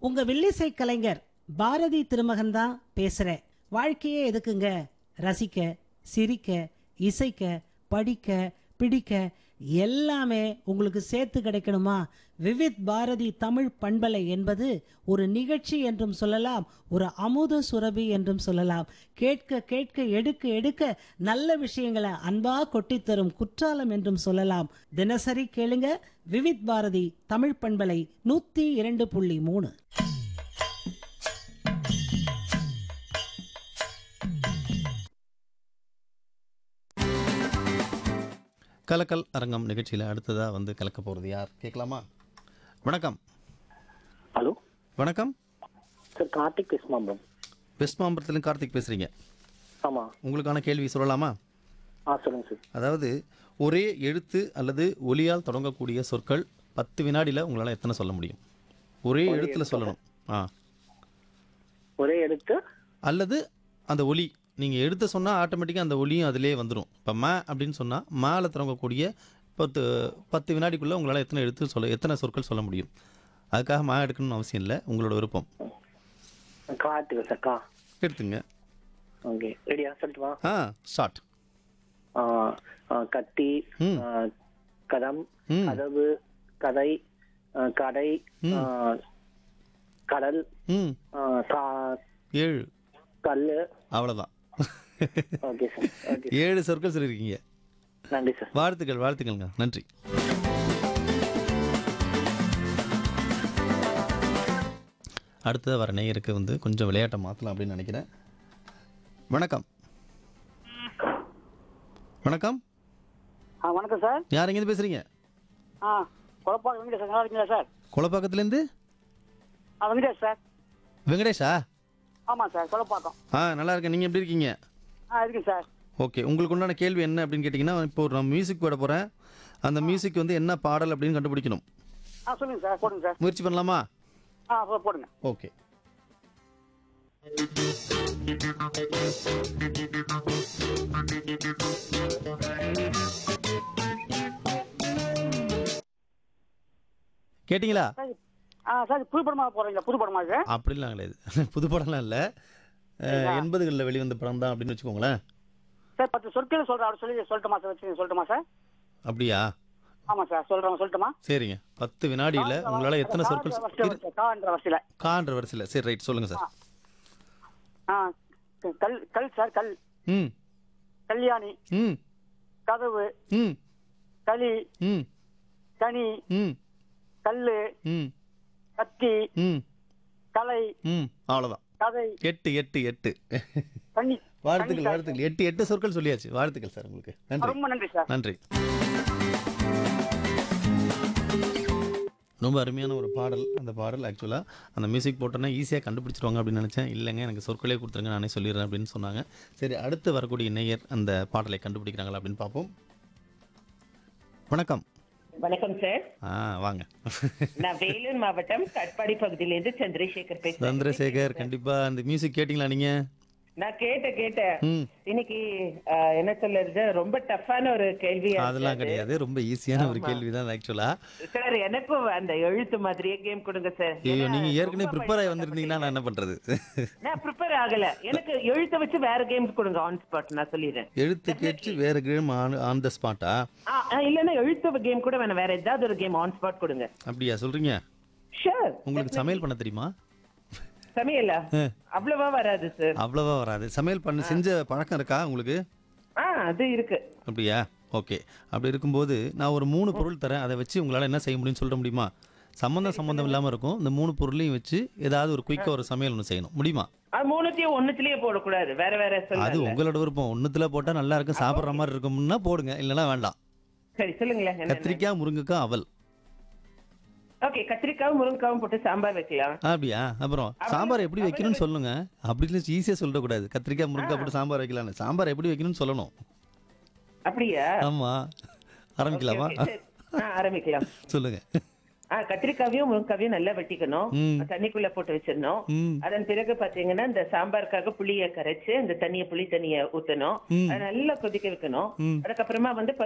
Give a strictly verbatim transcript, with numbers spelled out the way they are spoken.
உங்க வில்லிசை கலைஞர் பாரதி திருமகன் தான் பேசுறேன். வாழ்க்கையே எதுக்குங்க? ரசிக்க, சிரிக்க, இசைக்க, படிக்க, பிடிக்க எல்லாமே உங்களுக்கு சேர்த்து கிடைக்கணுமா? விவித் பாரதி தமிழ் பண்பலை என்பது ஒரு நிகழ்ச்சி என்றும் சொல்லலாம், ஒரு அமுத சுரபி என்றும் சொல்லலாம். கேட்க கேட்க எடுக்க எடுக்க நல்ல விஷயங்களை அன்பா கொட்டித்தரும் குற்றாலம் என்றும் சொல்லலாம். தினசரி கேளுங்க விவித் பாரதி தமிழ் பண்பலை நூத்தி இரண்டு புள்ளி மூணு. கலக்கல் அரங்கம் நிகழ்ச்சியில் அடுத்ததாக வந்து கலக்க போகிறது யார் கேட்கலாமா? வணக்கம். ஹலோ வணக்கம் சார், கார்த்திக் பேசுமாம்பரம். வெஸ்ட் மாம்பரத்துலேருந்து கார்த்திக் பேசுகிறீங்க. ஆமாம். உங்களுக்கான கேள்வி சொல்லலாமா? ஆ சொல்லுங்கள் சார். அதாவது ஒரே எழுத்து அல்லது ஒலியால் தொடங்கக்கூடிய சொற்கள் பத்து வினாடியில் உங்களால் எத்தனை சொல்ல முடியும்? ஒரே எழுத்தில் சொல்லணும். ஆ ஒரே எழுத்து அல்லது அந்த ஒலி நீங்கள் எடுத்து சொன்னால் ஆட்டோமேட்டிக்காக அந்த ஒலியும் அதிலே வந்துடும். இப்போ ம அப்படின்னு சொன்னால் மேலே தொடங்கக்கூடிய பத்து பத்து வினாடிக்குள்ளே உங்களால் எத்தனை எழுத்து சொல்ல எத்தனை சொற்கள் சொல்ல முடியும்? அதுக்காக மா எடுக்கணும்னு அவசியம் இல்லை, உங்களோட விருப்பம். கார்த்திக் சார். கா எடுத்துங்க. ஓகே, ரெடியா? சொல்லட்டுமா? ஆ ஸ்டார்ட். ஆ, ஆ, கத்தி, ம். ஆ, கதம், ம். கதவு, கதை, ஆ, கடை, ஆ, கடல், ம் ஆ, கா- ஏழு. கல்லு. அவ்வளோதான். Okay sir. ஓகே, ஏழு சொற்கள் சொல்லியிருக்கீங்க. நன்றி சார். வாழ்த்துக்கள் வாழ்த்துக்கள்ங்க, நன்றி. அடுத்த வர நேயருக்கு வந்து கொஞ்சம் விளையாட்டை மாற்றலாம் அப்படின்னு நினைக்கிறேன். வணக்கம். வணக்கம். ஆ வணக்கம் சார். யார் எங்கேருந்து பேசுகிறீங்க? ஆ குழப்பாக்கம் வெங்கடேஷ் சார். நல்லா இருக்கீங்களா சார்? குளப்பாக்கத்துலேருந்து ஆ வெங்கடேஷ் சார். வெங்கடேஷா? ஆமாம் சார், குழப்பாக்கம். ஆ நல்லா இருக்கேன். நீங்கள் எப்படி இருக்கீங்க? ஆ இருக்கேன் சார். ஓகே, உங்களுக்கு உண்டான கேள்வி என்ன அப்படின்னு கேட்டிங்கன்னா, இப்போ ஒரு நான் மியூசிக் போட போகிறேன். அந்த மியூசிக் வந்து என்ன பாடல் அப்படின்னு கண்டுபிடிக்கணும். ஆ சொல்லுங்கள் சார், போடுங்க சார். முயற்சி பண்ணலாமா? ஆ போ- போடுங்க. ஓகே. கேட்டிங்களா? சார் ஆ சார், புது படமாக போடுறீங்களா? புது படமா இது? அப்படிலாம் கிடையாது, புது படம்லாம் இல்லை, எண்பதுகளில் வெளிவந்த படம் தான் அப்படின்னு வச்சுக்கோங்களேன். சார் பத்து சொற்கள் சொல்கிறேன், அப்படி சொல்லி சொல்லட்டுமா சார்? வச்சு சொல்லட்டுமா சார்? அப்படியா? ஆமாம் சார், சொல்கிறேன், சொல்லட்டுமா? சரிங்க. பத்து வினாடியில் உங்களால் எத்தனை சொற்கள் இரு- கான்ற வரிசையில். கான்ற வரிசையில். சரி, ரைட், சொல்லுங்கள் சார். ஆ க- கல் கல் சார், கல். ம் கல்யாணி, ம் கதவு, ம் களி, ம் கனி, ம் கல்லு, ம் கத்தி, ம் கலை, ம் அவ்வளோதான். கதை, எட்டு எட்டு எட்டு. தண்ணி. வாழ்த்துக்கள் வாழ்த்துக்கள். எட்டு எட்டு சொற்கள் சொல்லியாச்சு. வாழ்த்துக்கள் சார் உங்களுக்கு. நன்றி. ரொம்ப நன்றி சார். நன்றி. ரொம்ப அருமையான ஒரு பாடல். அந்த பாடல் ஆக்சுவலாக அந்த மியூசிக் போட்டோன்னா ஈஸியாக கண்டுபிடிச்சிருவாங்க அப்படின்னு நினச்சேன். இல்லைங்க, எனக்கு சொற்களே கொடுத்துருங்க, நானே சொல்லிடுறேன் அப்படின்னு சொன்னாங்க. சரி, அடுத்து வரக்கூடிய நேயர் அந்த பாடலை கண்டுபிடிக்கிறாங்களா அப்படின்னு பார்ப்போம். வணக்கம். வணக்கம் சார். ஆ வாங்க. நான் வேலூர் மாவட்டம் கட்பாடி பகுதியிலேருந்து சந்திரசேகர் பேசுறேன். சந்திரசேகர், கண்டிப்பாக அந்த மியூசிக் கேட்டிங்களா நீங்கள்? நான் கேட்ட கேட்டேன் ம் இன்னைக்கு அஹ், என்ன சொல்றது, ரொம்ப டஃப்பான ஒரு கேள்வி. அதெல்லாம் கிடையாது, ரொம்ப ஈஸியான ஒரு கேள்வி தான் ஆக்சுவலாக. சார் எனக்கும் அந்த எழுத்து மாதிரியே கேம் கொடுங்க சார். ஐயோ, ஏன்னா, நீங்கள் ஏற்கனவே ரொம்ப ப்ரிப்பேர் ஆகி படிக்க வந்திருந்தீங்கன்னா நான் என்ன பண்ணுறது? நான் ப்ரிப்பேர் ஆகல. எனக்கு எழுத்தை வச்சு வேற கேம்ஸ் கொடுங்க, ஆன் ஸ்பாட். நான் சொல்லிடுறேன். எழுத்து கேட்டு வேறு கேம் ஆன் ஆன் த ஸ்பாட்டா? ஆ, ஆ, இல்லைன்னா எழுத்து கேம் கூட வேணாம், வேற ஏதாவது ஒரு கேம் ஆன் ஸ்பாட் கொடுங்க. அப்படியா சொல்கிறீங்க? ஷூர். உங்களுக்கு சமையல் பண்ண தெரியுமா? சமையல அவ்வளவா வராது சார். அவ்வளவா வராது. சமையல் பண்ண செஞ்ச பழக்கம் இருக்கா உங்களுக்கு? ஆ அது இருக்கு. அப்படியா? ஓகே. அப்படி இருக்கும்போது நான் ஒரு மூணு பொருள் தரேன், அதை வச்சு உங்களால் என்ன செய்ய முடியும்னு சொல்ல முடியுமா? சம்மந்தம் சம்மந்தம் இல்லாமல் இருக்கும். இந்த மூணு பொருளையும் வச்சு ஏதாவது ஒரு குயிக்காக ஒரு சமையல் ஒன்று செய்யணும், முடியுமா? அது மூணுத்தையும் ஒண்ணுத்திலேயே போடக்கூடாது, வேற வேற அது சொல்லுங்க. உங்களோட விருப்பம். ஒன்றுத்தில் போட்டால் நல்லா இருக்கும், சாப்பிட்ற மாதிரி இருக்கும்னா போடுங்க, இல்லைன்னா வேண்டாம். சரி சொல்லுங்களேன். என்ன- கத்திரிக்காய், முருங்கைக்காய், அவல். ஓகே, கத்திரிக்காவும் முருங்கைக்காவும் போட்டு சாம்பார் வைக்கலாம். அப்படியா? அப்புறம் சாம்பார் எப்படி வைக்கணும்னு சொல்லுங்க. அப்படின்னு ஈஸியாக சொல்லக்கூடாது. கத்திரிக்காய் முருங்கைக்காய் போட்டு சாம்பார் வைக்கலாம்னு. சாம்பார் எப்படி வைக்கணும்னு சொல்லணும். அப்படியா? ஆமாம், ஆரம்பிக்கலாமா? ஓகே, ஓகே, சரி. ஆ ஆரம்பிக்கலாம். சொல்லுங்க. ஆ கத்திரிக்காவையும் முருங்கைக்காவையும் நல்லா வெட்டிக்கணும், ம். தண்ணிக்குள்ள போட்டு வச்சிடணும். ம் அதன் பிறகு பாத்தீங்கன்னா இந்த சாம்பாருக்காக புளிய கரைச்சு அந்த தண்ணிய புளி தண்ணிய ஊத்தணும். ம். அதை நல்லா கொதிக்க வைக்கணும். ம். அதுக்கப்புறமா வந்து